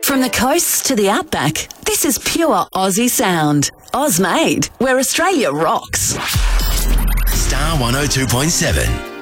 From the coast to the outback, this is pure Aussie sound. Oz made, where Australia rocks. Star 102.7.